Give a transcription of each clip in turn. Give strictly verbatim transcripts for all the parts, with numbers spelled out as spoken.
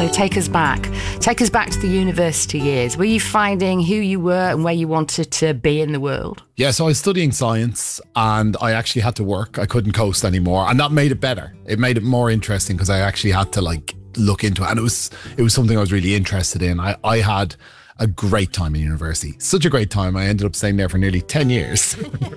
So take us back. Take us back to the university years. Were you finding who you were and where you wanted to be in the world? Yeah, so I was studying science and I actually had to work. I couldn't coast anymore. And that made it better. It made it more interesting because I actually had to like look into it. And it was it was something I was really interested in. I, I had a great time in university. Such a great time. I ended up staying there for nearly ten years.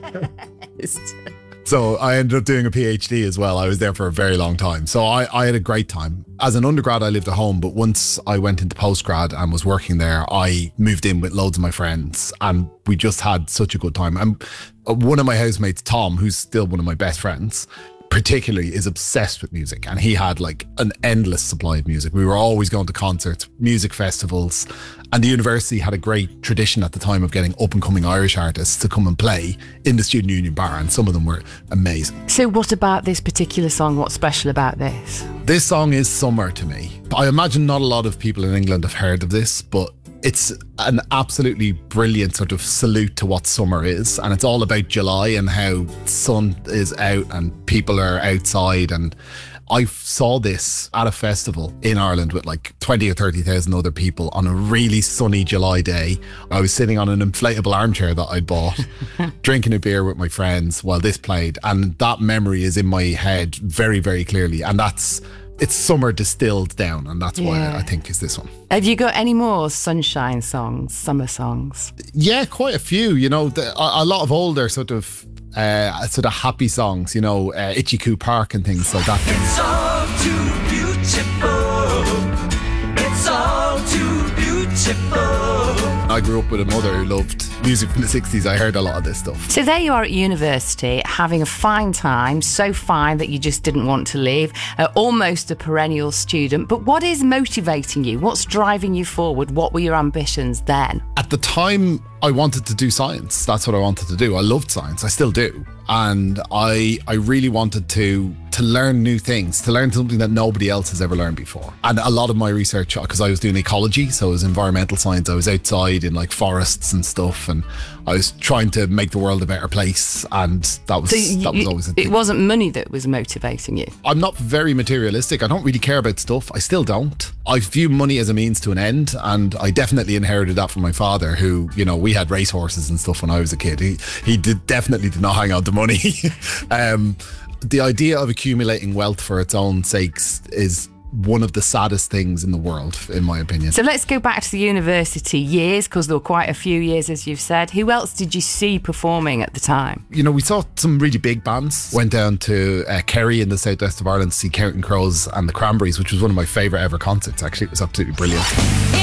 So I ended up doing a PhD as well. I was there for a very long time. So I, I had a great time. As an undergrad, I lived at home, but once I went into postgrad and was working there, I moved in with loads of my friends and we just had such a good time. And one of my housemates, Tom, who's still one of my best friends, particularly is obsessed with music, and he had like an endless supply of music. We were always going to concerts, music festivals, and the university had a great tradition at the time of getting up and coming Irish artists to come and play in the Student Union Bar, and some of them were amazing. So what about this particular song? What's special about this? This song is Summer to me. I imagine not a lot of people in England have heard of this, but it's an absolutely brilliant sort of salute to what summer is. And it's all about July and how sun is out and people are outside. And I saw this at a festival in Ireland with like twenty or thirty thousand other people on a really sunny July day. I was sitting on an inflatable armchair that I bought, drinking a beer with my friends while this played. And that memory is in my head very, very clearly. And that's It's summer distilled down, and that's why Yeah. I think is this one. Have you got any more sunshine songs, summer songs? Yeah, quite a few. You know, the, a, a lot of older sort of uh, sort of happy songs. You know, uh, Itchy Coo Park and things like that. It's all too beautiful. It's all too beautiful. I grew up with a mother who loved music from the sixties. I heard a lot of this stuff. So there you are at university, having a fine time, so fine that you just didn't want to leave, uh, almost a perennial student. But what is motivating you? What's driving you forward? What were your ambitions then? At the time, I wanted to do science. That's what I wanted to do. I loved science. I still do. And I I really wanted to to learn new things, to learn something that nobody else has ever learned before. And a lot of my research, because I was doing ecology, so it was environmental science, I was outside in like forests and stuff, and I was trying to make the world a better place. And that was So you- that was always a thing. it wasn't money that was motivating you? I'm not very materialistic. I don't really care about stuff. I still don't. I view money as a means to an end, and I definitely inherited that from my father, who, you know, we had racehorses and stuff when I was a kid. He he did definitely did not hang on to money. um, the idea of accumulating wealth for its own sakes is one of the saddest things in the world, in my opinion. So let's go back to the university years, because there were quite a few years, as you've said. Who else did you see performing at the time? You know, we saw some really big bands. Went down to uh, Kerry in the southwest of Ireland to see Counting Crows and the Cranberries, which was one of my favourite ever concerts, actually. It was absolutely brilliant.